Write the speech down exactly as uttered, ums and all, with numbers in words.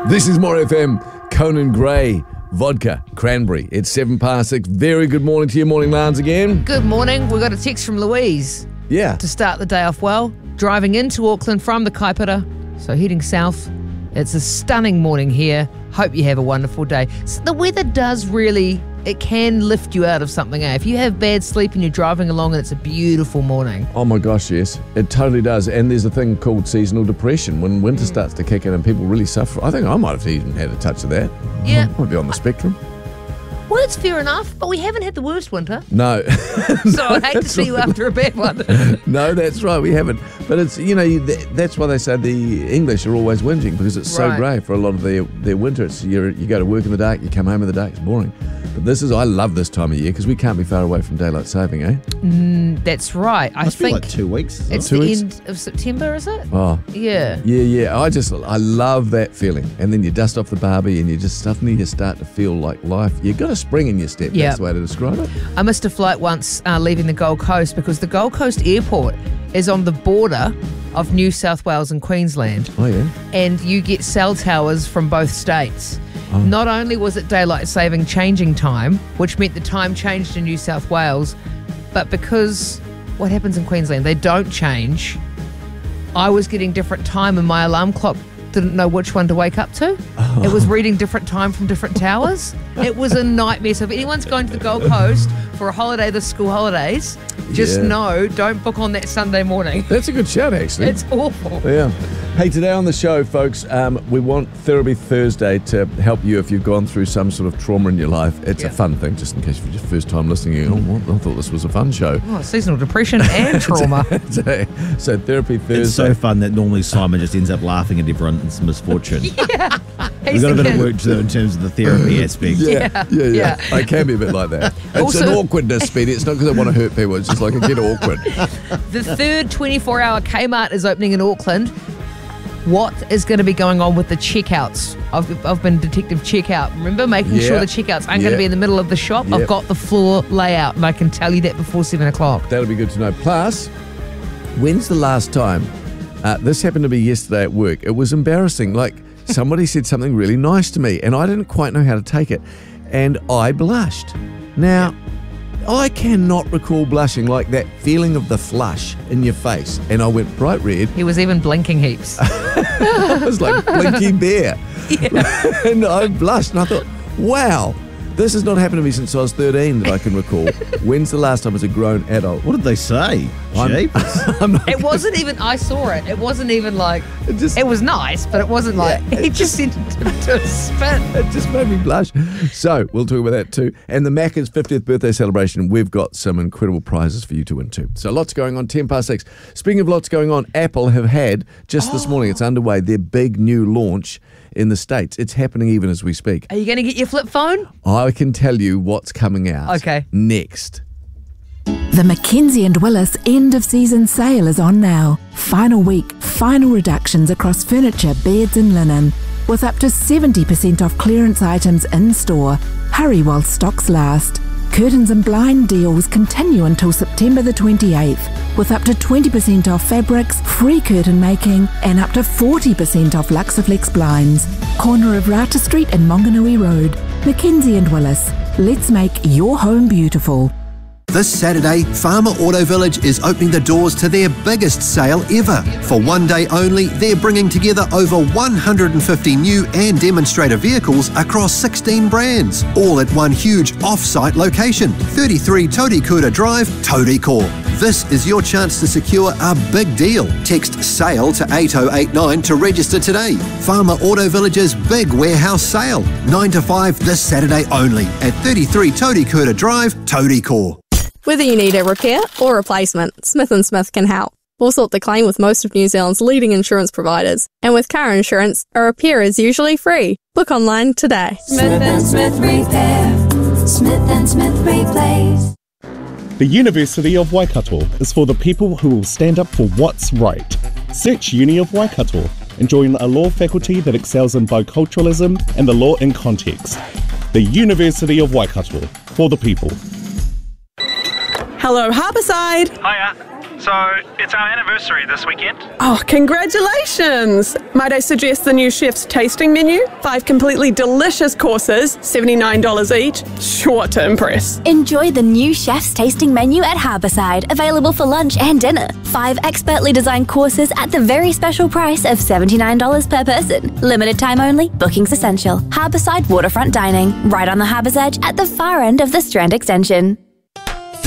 This is More F M, Conan Gray, Vodka, Cranberry. It's seven past six. Very good morning to you, Morning Lance again. Good morning. We got a text from Louise. Yeah. To start the day off well. Driving into Auckland from the Kaipara, so heading south. It's a stunning morning here. Hope you have a wonderful day. So the weather does really, it can lift you out of something, eh? If you have bad sleep and you're driving along and it's a beautiful morning. Oh my gosh, yes. It totally does. And there's a thing called seasonal depression when winter starts to kick in and people really suffer. I think I might have even had a touch of that. Yeah. Might be on the spectrum. Well, it's fair enough, but we haven't had the worst winter. No. So I'd hate to see you after a bad one. No, that's right, we haven't. But it's, you know, that's why they say the English are always whinging, because it's so Right. grey for a lot of their, their winter. It's you're, you go to work in the dark, you come home in the dark, it's boring. But this is, I love this time of year because we can't be far away from daylight saving, eh? Mm, that's right. I Must be think like two weeks. Is it? it's Two the weeks? end of September, is it? Oh. Yeah. Yeah, yeah. I just, I love that feeling. And then you dust off the barbie and you just suddenly you start to feel like life. You've got a spring in your step. Yeah. That's the way to describe it. I missed a flight once uh, leaving the Gold Coast because the Gold Coast airport is on the border of New South Wales and Queensland. Oh, yeah. And you get cell towers from both states. Oh. Not only was it daylight saving changing time, which meant the time changed in New South Wales, but because what happens in Queensland, they don't change, I was getting different time and my alarm clock didn't know which one to wake up to. Oh. It was reading different time from different towers. It was a nightmare. So if anyone's going to the Gold Coast for a holiday this school holidays, just Yeah. know, don't book on that Sunday morning. That's a good shout, actually. It's awful. Yeah. Hey, today on the show, folks, um, we want Therapy Thursday to help you if you've gone through some sort of trauma in your life. It's Yeah. a fun thing, just in case you're your first time listening. You go, oh, what? I thought this was a fun show. Oh, seasonal depression and trauma. so, so Therapy Thursday. It's so fun that normally Simon just ends up laughing at everyone's misfortune. He's We've got a the bit of kid. work to do in terms of the therapy aspect. Yeah, Yeah, yeah, yeah. yeah. I can be a bit like that. It's Also- an awkwardness, Speedy. It's not because I want to hurt people. It's just like I get awkward. The third twenty-four hour Kmart is opening in Auckland. What is going to be going on with the checkouts? I've, I've been Detective Checkout. Remember, making Yeah. sure the checkouts aren't going Yeah. to be in the middle of the shop. Yeah. I've got the floor layout, and I can tell you that before seven o'clock. That'll be good to know. Plus, when's the last time? Uh, this happened to me yesterday at work. It was embarrassing. Like, somebody said something really nice to me, and I didn't quite know how to take it. And I blushed. Now, I cannot recall blushing, like that feeling of the flush in your face. And I went bright red. He was even blinking heaps. I was like Blinky Bear. And I blushed and I thought, wow, this has not happened to me since I was thirteen that I can recall. When's the last time as a grown adult? What did they say? I'm- Jeepers. I'm not, It wasn't even, I saw it. It wasn't even like, it, just, it was nice, but it wasn't like, Yeah, he just sent it to, to a spin. it just made me blush. So we'll talk about that too. And the Macca's fiftieth birthday celebration, we've got some incredible prizes for you to win too. So lots going on, ten past six. Speaking of lots going on, Apple have had, just this morning, it's underway, their big new launch in the States. It's happening even as we speak. Are you going to get your flip phone? I can tell you what's coming out Okay. next. The Mackenzie and Willis end of season sale is on now. Final week, final reductions across furniture, beds and linen, with up to seventy percent off clearance items in store. Hurry while stocks last. Curtains and blind deals continue until September the twenty-eighth, with up to twenty percent off fabrics, free curtain making, and up to forty percent off Luxaflex blinds. Corner of Rata Street and Monganui Road. Mackenzie and Willis. Let's make your home beautiful. This Saturday, Farmer Auto Village is opening the doors to their biggest sale ever. For one day only, they're bringing together over one hundred fifty new and demonstrator vehicles across sixteen brands, all at one huge off-site location, thirty-three Todikuta Drive, Todikor. This is your chance to secure a big deal. Text SALE to eight oh eight nine to register today. Farmer Auto Village's big warehouse sale, nine to five this Saturday only at thirty-three Todikuta Drive, Todikor. Whether you need a repair or replacement, Smith and Smith can help. We'll sort the claim with most of New Zealand's leading insurance providers. And with car insurance, a repair is usually free. Book online today. Smith and Smith Repair. Smith and Smith Replace. The University of Waikato is for the people who will stand up for what's right. Search Uni of Waikato and join a law faculty that excels in biculturalism and the law in context. The University of Waikato, for the people. Hello, Harbourside. Hiya. So, it's our anniversary this weekend. Oh, congratulations! Might I suggest the new chef's tasting menu? Five completely delicious courses, seventy-nine dollars each. Sure to impress. Enjoy the new chef's tasting menu at Harbourside, available for lunch and dinner. Five expertly designed courses at the very special price of seventy-nine dollars per person. Limited time only, bookings essential. Harbourside Waterfront Dining, right on the harbour's edge at the far end of the Strand Extension.